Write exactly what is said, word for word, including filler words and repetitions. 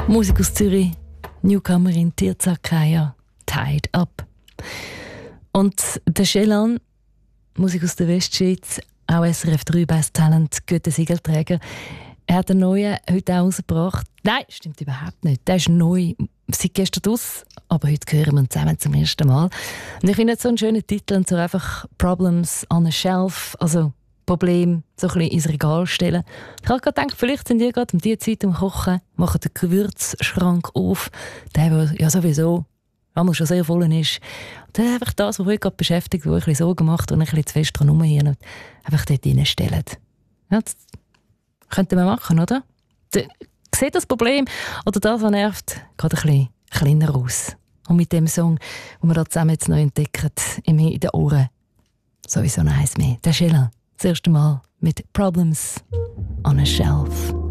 Musik aus Zürich, Newcomerin Tirza Kaya, Tied Up. Und der Shelan, Musik aus der Westschweiz, auch S R F drei Best Talent, Goethe-Siegelträger. Er hat einen neuen heute auch rausgebracht. Nein, stimmt überhaupt nicht. Der ist neu, seit gestern aus, aber heute hören wir ihn zusammen zum ersten Mal. Und ich finde so einen schönen Titel und so einfach «Problems on a Shelf», also Problem so ein bisschen ins Regal stellen. Ich habe gerade gedacht, vielleicht sind ihr gerade um diese Zeit am Kochen, machen den Gewürzschrank auf, der, der ja sowieso einmal schon sehr voll ist. Und dann einfach das, was euch gerade beschäftigt, was euch ein bisschen Sorgen macht und ein bisschen zu fest dran rumhirnt, einfach dort reinstellen. Ja, das könnte man machen, oder? De, sieht das Problem oder das, was nervt, gerade ein bisschen kleiner aus. Und mit dem Song, den wir da zusammen jetzt neu entdecken, in den Ohren, sowieso noch eins mehr. Der Shelan. Das erste Mal mit «Problems on a Shelf».